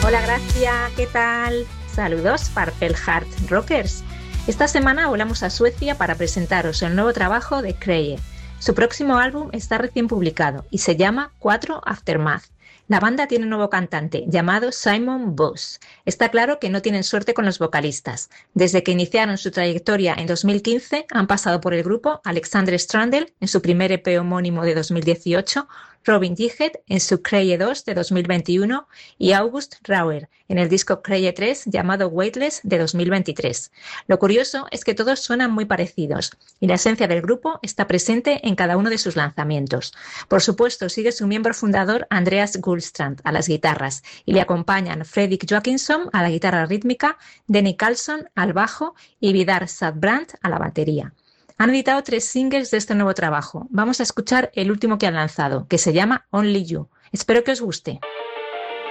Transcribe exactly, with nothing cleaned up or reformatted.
Hola Gracia, ¿qué tal? Saludos, Purple Heart Rockers. Esta semana volamos a Suecia para presentaros el nuevo trabajo de Kreye. Su próximo álbum está recién publicado y se llama cuatro Aftermath. La banda tiene un nuevo cantante llamado Simon Boss. Está claro que no tienen suerte con los vocalistas. Desde que iniciaron su trayectoria en dos mil quince han pasado por el grupo Alexander Strandel en su primer E P homónimo de dos mil dieciocho, Robin Giget en su Kreye dos de dos mil veintiuno y August Rauer en el disco Kreye tres llamado Weightless de dos mil veintitrés. Lo curioso es que todos suenan muy parecidos y la esencia del grupo está presente en cada uno de sus lanzamientos. Por supuesto, sigue su miembro fundador Andreas Gullstrand a las guitarras y le acompañan Fredrik Joakinsson a la guitarra rítmica, Denny Carlson al bajo y Vidar Sadbrand a la batería. Han editado tres singles de este nuevo trabajo. Vamos a escuchar el último que han lanzado, que se llama Only You. Espero que os guste.